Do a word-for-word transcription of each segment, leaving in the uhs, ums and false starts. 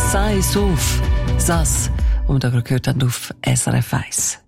«Sei Souf», das, was wir da gerade gehört haben auf S R F eins.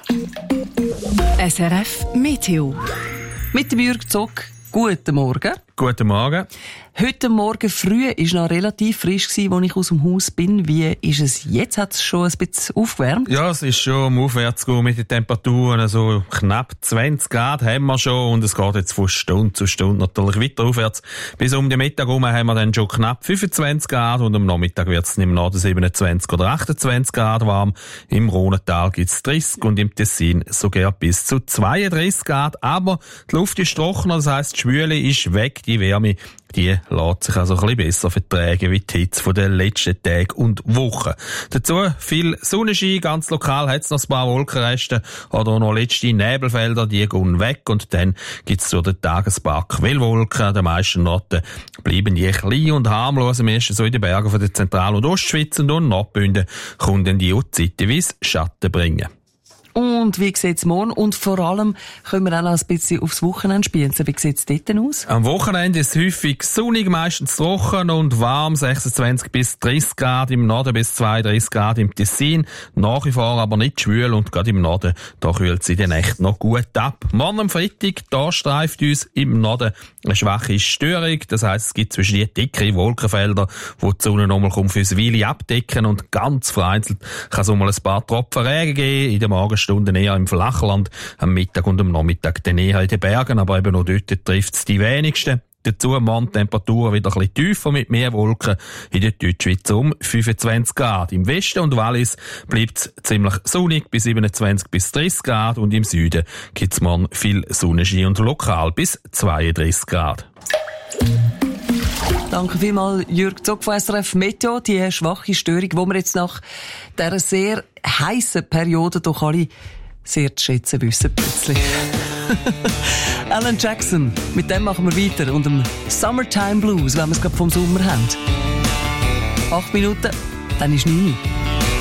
S R F Meteo. Mit dem Jürg Zock. Guten Morgen. Guten Morgen. Heute Morgen früh war noch relativ frisch, als ich aus dem Haus bin. Wie ist es jetzt? Hat es schon ein bisschen aufgewärmt? Ja, es ist schon am Aufwärtsgehen mit den Temperaturen. Also knapp zwanzig Grad haben wir schon und es geht jetzt von Stunde zu Stunde natürlich weiter aufwärts. Bis um den Mittag herum haben wir dann schon knapp fünfundzwanzig Grad und am Nachmittag wird es im Norden siebenundzwanzig oder achtundzwanzig Grad warm. Im Rhonental gibt es dreißig und im Tessin sogar bis zu zweiunddreißig Grad. Aber die Luft ist trockener, das heisst, die Schwüle ist weg, die Wärme, die lässt sich also ein bisschen besser vertragen wie die Hitze von den letzten Tagen und Wochen. Dazu viel Sonnenschein, ganz lokal hat es noch ein paar Wolkenreste oder noch letzte Nebelfelder, die gehen weg und dann gibt es durch den Tag ein paar Quellwolken. An den meisten Orten bleiben die klein und harmlos, am ersten so in den Bergen von der Zentral- und Ostschweiz und Nordbünden kommen dann die zeitweise Schatten bringen. Und wie sieht es morgen? Und vor allem können wir auch noch ein bisschen aufs Wochenende spielen. Wie sieht es dort aus? Am Wochenende ist es häufig sonnig, meistens trocken und warm, sechsundzwanzig bis dreißig Grad im Norden bis zweiunddreißig Grad im Tessin. Nach wie vor aber nicht schwül und gerade im Norden, da kühlt sie dann echt noch gut ab. Morgen am Freitag, da streift uns im Norden eine schwache Störung. Das heisst, es gibt zwischen die dickere Wolkenfelder, wo die Sonne nochmal kommt fürs Weile abdecken und ganz vereinzelt kann es um ein paar Tropfen Regen geben. In der Morgenstunden eher im Flachland, am Mittag und am Nachmittag dann eher in den Bergen, aber eben noch dort trifft es die wenigsten. Dazu morgen Temperaturen wieder ein bisschen tiefer mit mehr Wolken in der Deutschschweiz um fünfundzwanzig Grad. Im Westen und Wallis bleibt es ziemlich sonnig bis siebenundzwanzig bis dreißig Grad und im Süden gibt es morgen viel Sonnenschein und lokal bis zweiunddreißig Grad. Danke vielmals, Jürg Zock von S R F Meteo. Die schwache Störung, die wir jetzt nach dieser sehr heissen Periode doch alle sehr zu schätzen wissen plötzlich. Alan Jackson, mit dem machen wir weiter und dem Summertime Blues, wenn wir es gerade vom Sommer haben. Acht Minuten, dann ist neun.